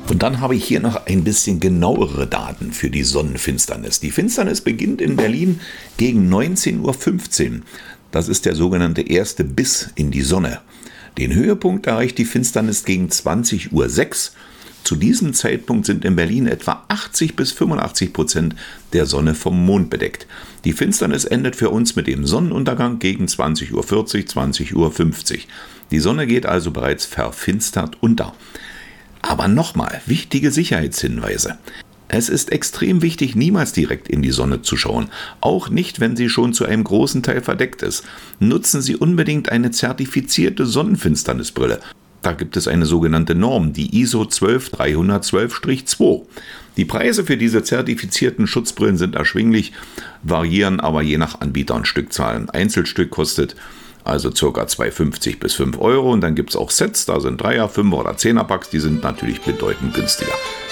Und dann habe ich hier noch ein bisschen genauere Daten für die Sonnenfinsternis. Die Finsternis beginnt in Berlin gegen 19:15 Uhr. Das ist der sogenannte erste Biss in die Sonne. Den Höhepunkt erreicht die Finsternis gegen 20:06 Uhr. Zu diesem Zeitpunkt sind in Berlin etwa 80-85% der Sonne vom Mond bedeckt. Die Finsternis endet für uns mit dem Sonnenuntergang gegen 20:40 Uhr, 20:50 Uhr. Die Sonne geht also bereits verfinstert unter. Aber nochmal, wichtige Sicherheitshinweise. Es ist extrem wichtig, niemals direkt in die Sonne zu schauen, auch nicht, wenn sie schon zu einem großen Teil verdeckt ist. Nutzen Sie unbedingt eine zertifizierte Sonnenfinsternisbrille. Da gibt es eine sogenannte Norm, die ISO 12312-2. Die Preise für diese zertifizierten Schutzbrillen sind erschwinglich, variieren aber je nach Anbieter und Stückzahlen. Einzelstück kostet also ca. 2,50 bis 5 Euro und dann gibt es auch Sets, da sind 3er, 5er oder 10er Packs, die sind natürlich bedeutend günstiger.